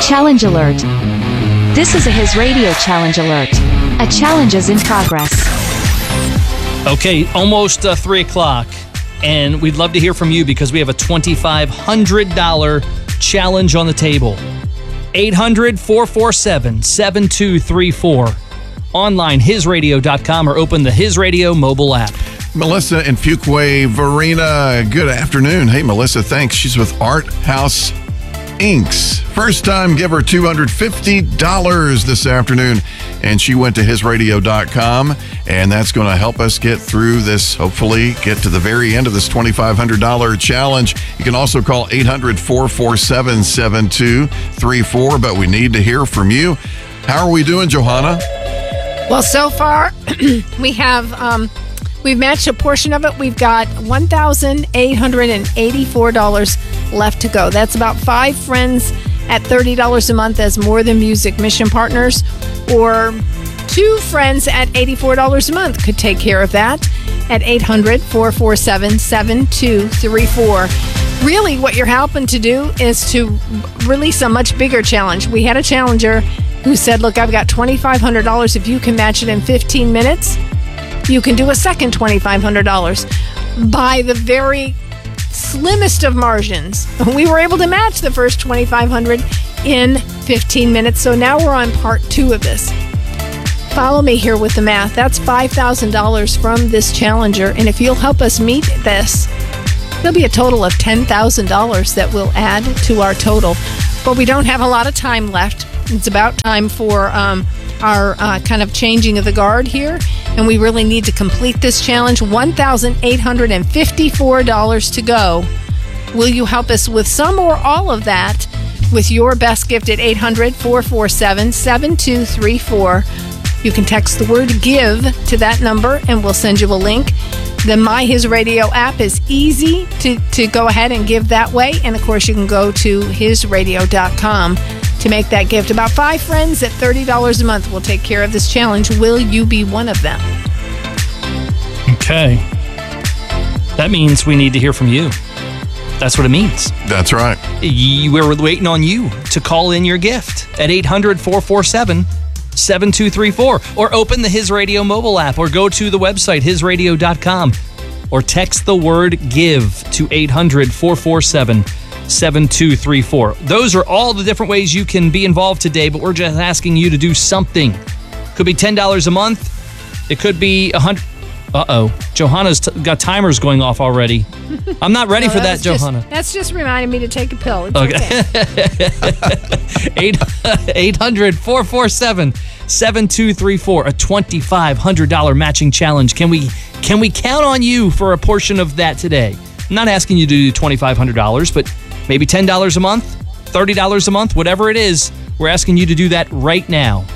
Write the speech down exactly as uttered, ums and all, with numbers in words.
Challenge alert. This is a His Radio challenge alert. A challenge is in progress. Okay, almost uh, three o'clock, and we'd love to hear from you because we have a twenty-five hundred dollars challenge on the table. eight hundred, four four seven, seven two three four. Online, his radio dot com, or open the His Radio mobile app. Melissa in Fuquay, Varina, good afternoon. Hey, Melissa, thanks. She's with Art House Inks. First time giver, two hundred fifty dollars this afternoon. And she went to his radio dot com, and that's going to help us get through this, hopefully get to the very end of this twenty-five hundred dollars challenge. You can also call eight hundred, four four seven, seven two three four, but we need to hear from you. How are we doing, Johanna? Well, so far, we have... Um, We've matched a portion of it. We've got one thousand eight hundred eighty-four dollars left to go. That's about five friends at thirty dollars a month as More Than Music mission partners, or two friends at eighty-four dollars a month could take care of that at eight hundred, four four seven, seven two three four. Really, what you're helping to do is to release a much bigger challenge. We had a challenger who said, look, I've got twenty-five hundred dollars. If you can match it in fifteen minutes, you can do a second twenty-five hundred dollars by the very slimmest of margins. We were able to match the first twenty-five hundred dollars in fifteen minutes. So now we're on part two of this. Follow me here with the math. That's five thousand dollars from this challenger. And if you'll help us meet this, there'll be a total of ten thousand dollars that we'll add to our total. But we don't have a lot of time left. It's about time for um, our uh, kind of changing of the guard here. And we really need to complete this challenge. one thousand eight hundred fifty-four dollars to go. Will you help us with some or all of that with your best gift at eight hundred, four four seven, seven two three four? You can text the word GIVE to that number and we'll send you a link. The My His Radio app is easy to, to go ahead and give that way. And of course, you can go to his radio dot com to make that gift. About five friends at thirty dollars a month will take care of this challenge. Will you be one of them? Okay. That means we need to hear from you. That's what it means. That's right. You, we're waiting on you to call in your gift at eight hundred, four four seven, seven two three four, or open the His Radio mobile app, or go to the website his radio dot com, or text the word GIVE to eight hundred, four four seven, seven two three four. Those are all the different ways you can be involved today, but we're just asking you to do something. Could be ten dollars a month. It could be one hundred dollars. Uh-oh. Johanna's t- got timers going off already. I'm not ready No, for that, that's just, Johanna. That's just reminding me to take a pill. It's okay. okay. eight hundred, four four seven, seven two three four. A twenty-five hundred dollars matching challenge. Can we can we count on you for a portion of that today? I'm not asking you to do twenty-five hundred dollars, but maybe ten dollars a month, thirty dollars a month, whatever it is. We're asking you to do that right now.